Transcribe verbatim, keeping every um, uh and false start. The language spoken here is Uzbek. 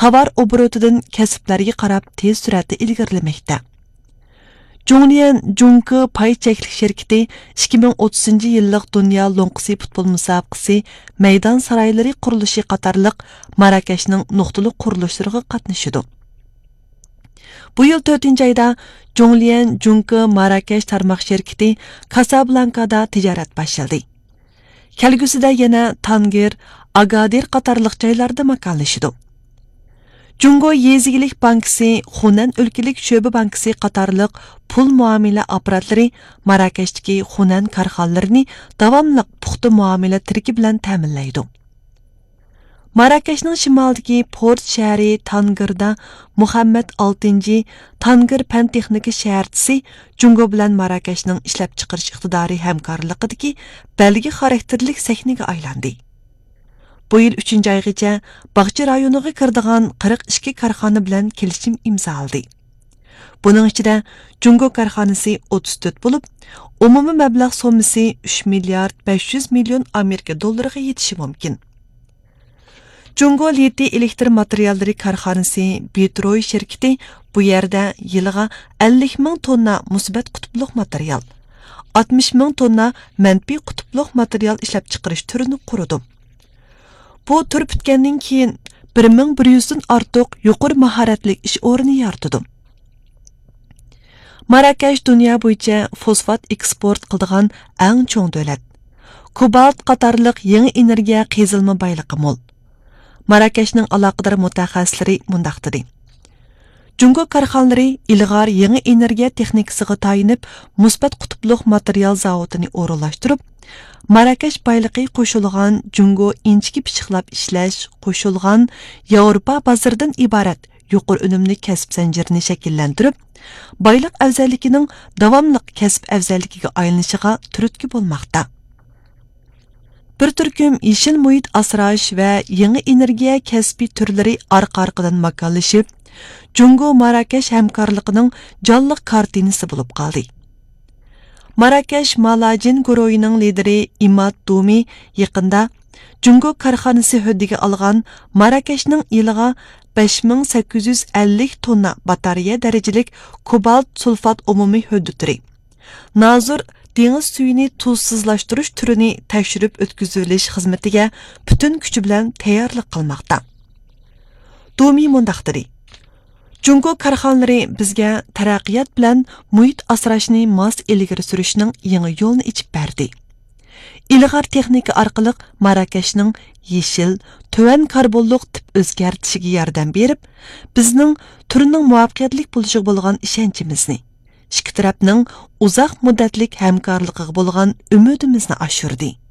tovar oborotidan kasblarga qarab tez suratda ilgarilamoqda. Zhonglian Zhongke pay cheklik şirketi ikki ming o'ttizinchi yillik Dunyo Lo'nqisi futbol musobaqasi maydon saroylari qurilishi qatorliq Marokashning nuqtali qurilishlariga qatnashadi. Bu yil to'rtinchi oyda Zhonglian Zhongke Marokash tarmoq şirketi Casablancada tijorat boshladi. Kelgusida yana Tanger, Agadir qatorliq joylarda makonlashadi. Jungo Yezigilik Bankisi, Xunan Өлкелік Şöbe Bankisi qatorliq pul muomala aparatlari Marokashdagi Xunan korxonalarini davomli puxta muomala tirki bilan ta'minlaydi. Marokashning shimolidagi Port shahri Tangirda Muhammad oltinchi Tangir fan texnika shaharchisi Jungo bilan Marokashning ishlab chiqarish iqtidori hamkorligidagi belgi xarakterlik sahnaga aylandi. Bu yil uchinchi oygacha Bag'chi rayoniga kirdigan qirq ikki korxona bilan kelishim imzoladi. Buning ichida Jungo korxonasi o'ttiz to'rt bo'lib, umumiy mablag' so'mmasi uch milliard besh yuz million Amerika dollariga yetishi mumkin. Jungo Liti elektr materiallari korxonasi Bitroy shirkati bu yerda yiliga ellik ming tonna musbat qutbluq material, oltmish ming tonna manfiy qutbluq material ishlab chiqarish turini qurdi. Bu tur bitgandan keyin bir ming bir yuz dan ortiq yuqori mahoratli ish o'rni yaratdi. Marokash dunyo bo'yicha fosfat eksport qiladigan eng cho'ng davlat. Kobalt qatorliq yangi energiya qazilma boyligi mo'l. Marokashning aloqador mutaxassislari mundaq dedi. Jungo korxonalari ilg'or yangi energiya texnikasiga tayinib, musbat qutbluq material zavodini o'rinlashtirib, Marokash bayligi qo'shilgan Jungo inchki pishiqlab ishlash qo'shilgan Yevropa bozoridan iborat yuqori unumli kasb zanjirini shakllantirib, bayliq afzalligining davomli kasb afzalligiga aylanishiga turtki bo'lmoqda. Bir turkum yeshil muhit asrash va yangi energiya kasbi turlari orqa-orqadan makonlashib, Jungo Marokash hamkorligining jonliq kartinasi bo'lib qoldi. Marokash Malajin guruhining lideri Imad Dumi yaqinda Jungo korxonasi huddiga olgan Marokashning yiliga besh ming sakkiz yuz ellik tonna batareya darajalik kobalt sulfat umumiy huddutri. Nazir dengiz suyini tuzsizlashtirish turini tekshirib o'tkazilish xizmatiga butun kuchi bilan tayyorlik qilmoqda. Dumi mundaq dedi. Jungo korxonalari bizga taraqqiyot bilan muhit asrashni mos ilgari surishning yangi yo'lini ichib berdi. Ilg'or texnika orqali Marokashning yeshil, tuvan karbonliq tip o'zgartishiga yordam berib, bizning turning muvaffaqiyatli bo'lishiga bo'lgan ishonchimizni, ikki tarafning uzoq muddatlik hamkorligiga bo'lgan umidimizni oshirdi.